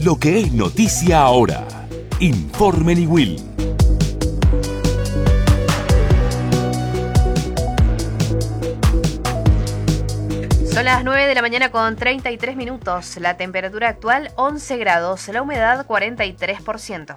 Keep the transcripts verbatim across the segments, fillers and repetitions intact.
Lo que es noticia ahora. Informe Niwil. Son las nueve de la mañana con treinta y tres minutos. La temperatura actual once grados, la humedad cuarenta y tres por ciento.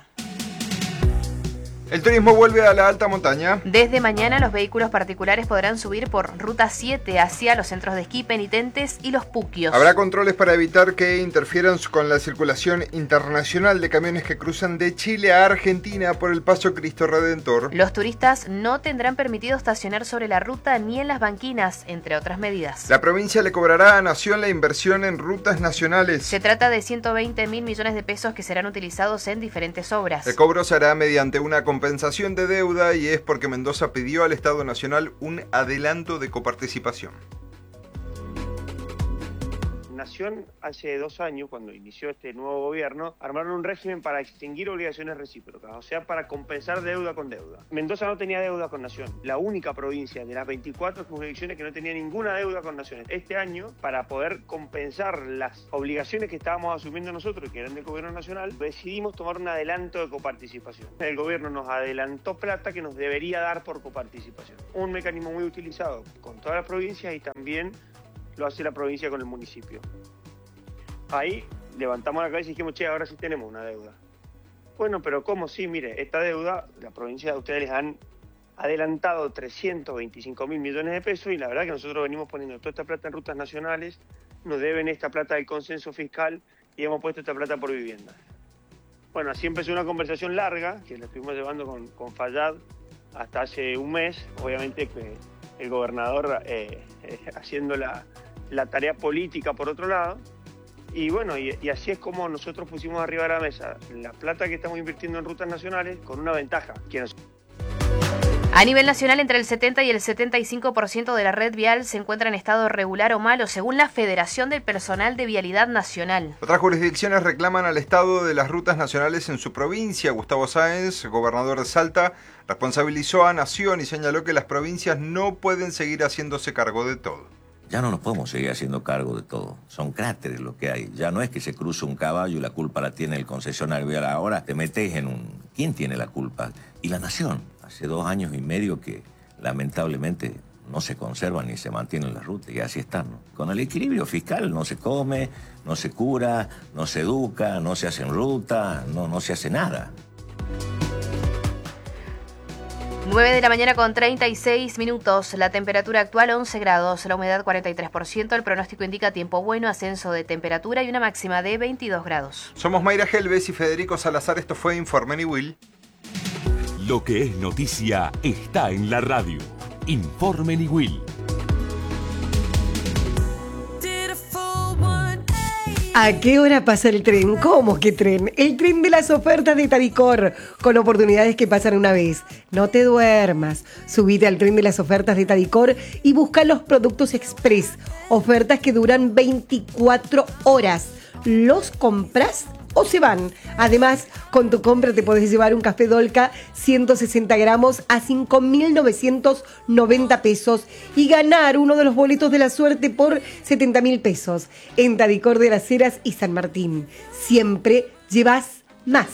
El turismo vuelve a la alta montaña. Desde mañana los vehículos particulares podrán subir por Ruta siete hacia los centros de esquí, Penitentes y Los Puquios. Habrá controles para evitar que interfieran con la circulación internacional de camiones que cruzan de Chile a Argentina por el Paso Cristo Redentor. Los turistas no tendrán permitido estacionar sobre la ruta ni en las banquinas, entre otras medidas. La provincia le cobrará a Nación la inversión en rutas nacionales. Se trata de ciento veinte mil millones de pesos que serán utilizados en diferentes obras. El cobro se hará mediante una compensación de deuda y es porque Mendoza pidió al Estado Nacional un adelanto de coparticipación. Nación hace dos años, cuando inició este nuevo gobierno, armaron un régimen para extinguir obligaciones recíprocas, o sea, para compensar deuda con deuda. Mendoza no tenía deuda con Nación, la única provincia de las veinticuatro jurisdicciones que no tenía ninguna deuda con Nación. Este año, para poder compensar las obligaciones que estábamos asumiendo nosotros, que eran del gobierno nacional, decidimos tomar un adelanto de coparticipación. El gobierno nos adelantó plata que nos debería dar por coparticipación. Un mecanismo muy utilizado con todas las provincias y también lo hace la provincia con el municipio. Ahí levantamos la cabeza y dijimos, che, ahora sí tenemos una deuda. Bueno, pero ¿cómo? Sí, mire, esta deuda, la provincia de ustedes les han adelantado trescientos veinticinco mil millones de pesos y la verdad que nosotros venimos poniendo toda esta plata en rutas nacionales, nos deben esta plata del consenso fiscal y hemos puesto esta plata por vivienda. Bueno, así empezó una conversación larga, que la estuvimos llevando con, con Fayad hasta hace un mes, obviamente que el gobernador eh, eh, haciendo la... la tarea política por otro lado, y bueno, y, y así es como nosotros pusimos arriba de la mesa la plata que estamos invirtiendo en rutas nacionales con una ventaja, que nos... A nivel nacional, entre el setenta y el setenta y cinco por ciento de la red vial se encuentra en estado regular o malo, según la Federación del Personal de Vialidad Nacional. Otras jurisdicciones reclaman al estado de las rutas nacionales en su provincia. Gustavo Sáenz, gobernador de Salta, responsabilizó a Nación y señaló que las provincias no pueden seguir haciéndose cargo de todo. Ya no nos podemos seguir haciendo cargo de todo. Son cráteres lo que hay. Ya no es que se cruza un caballo y la culpa la tiene el concesionario vial. Ahora te metes en un... ¿Quién tiene la culpa? Y la Nación. Hace dos años y medio que lamentablemente no se conservan ni se mantienen las rutas y así están, ¿no? Con el equilibrio fiscal no se come, no se cura, no se educa, no se hacen ruta, no, no se hace nada. nueve de la mañana con treinta y seis minutos, la temperatura actual once grados, la humedad cuarenta y tres por ciento, el pronóstico indica tiempo bueno, ascenso de temperatura y una máxima de veintidós grados. Somos Mayra Helves y Federico Salazar, esto fue Informe Niwil. Lo que es noticia está en la radio. Informe Niwil. ¿A qué hora pasa el tren? ¿Cómo que tren? El tren de las ofertas de Tadicor, con oportunidades que pasan una vez. No te duermas. Subite al tren de las ofertas de Tadicor y busca los productos express. Ofertas que duran veinticuatro horas. ¿Los compras o se van? Además, con tu compra te podés llevar un café Dolca ciento sesenta gramos a cinco mil novecientos noventa pesos y ganar uno de los boletos de la suerte por setenta mil pesos. En Tadicor de las Heras y San Martín. Siempre llevas más.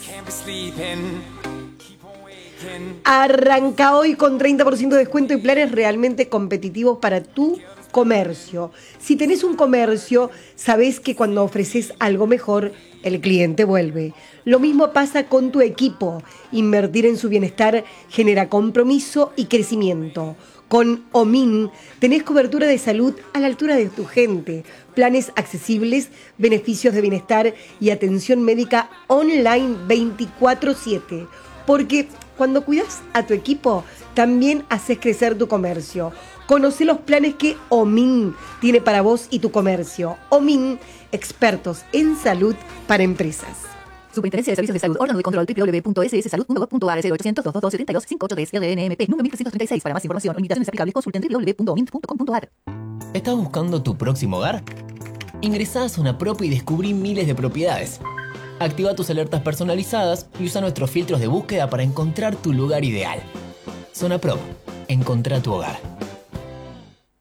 Arranca hoy con treinta por ciento de descuento y planes realmente competitivos para tu comercio. Si tenés un comercio, sabés que cuando ofreces algo mejor, el cliente vuelve. Lo mismo pasa con tu equipo. Invertir en su bienestar genera compromiso y crecimiento. Con OMIN tenés cobertura de salud a la altura de tu gente, planes accesibles, beneficios de bienestar y atención médica online veinticuatro siete. Porque cuando cuidas a tu equipo, también haces crecer tu comercio. Conoce los planes que OMIN tiene para vos y tu comercio. OMIN, expertos en salud para empresas. Superintendencia de Servicios de Salud. Órgano de control doble u doble u doble u punto ese ese salud punto gov punto a r cero ochocientos, doscientos veintidós, setenta y dos, cincuenta y ocho tres, R N M P, número mil trescientos treinta y seis. Para más información o limitaciones aplicables, consulten doble u doble u doble u punto omint punto com punto a r. ¿Estás buscando tu próximo hogar? Ingresá a Zona Prop y descubrí miles de propiedades. Activa tus alertas personalizadas y usa nuestros filtros de búsqueda para encontrar tu lugar ideal. Zona Prop. Encontrá tu hogar.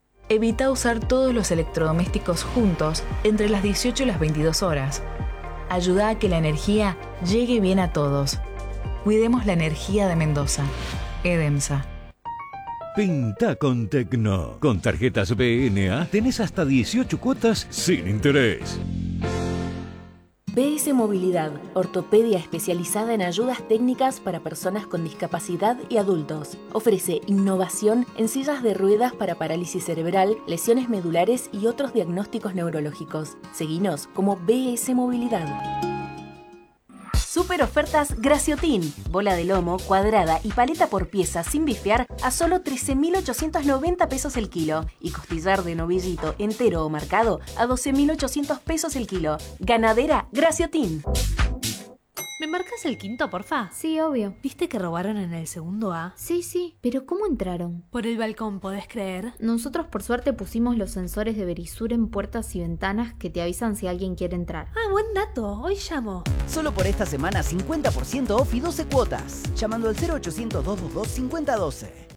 Evita usar todos los electrodomésticos juntos entre las dieciocho y las veintidós horas. Ayuda a que la energía llegue bien a todos. Cuidemos la energía de Mendoza. Edemsa. Pinta con Tecno. Con tarjetas B N A tenés hasta dieciocho cuotas sin interés. B S Movilidad, ortopedia especializada en ayudas técnicas para personas con discapacidad y adultos. Ofrece innovación en sillas de ruedas para parálisis cerebral, lesiones medulares y otros diagnósticos neurológicos. Seguinos como B S Movilidad. Super ofertas Graciotin. Bola de lomo, cuadrada y paleta por pieza sin bifear a solo trece mil ochocientos noventa pesos el kilo. Y costillar de novillito entero o marcado a doce mil ochocientos pesos el kilo. Ganadera Graciotin. ¿Me marcas el quinto, porfa? Sí, obvio. ¿Viste que robaron en el segundo A? Sí, sí. ¿Pero cómo entraron? Por el balcón, ¿podés creer? Nosotros por suerte pusimos los sensores de Verisur en puertas y ventanas que te avisan si alguien quiere entrar. Ah, buen dato. Hoy llamo. Solo por esta semana cincuenta por ciento off y doce cuotas. Llamando al cero ochocientos, doscientos veintidós, cincuenta doce.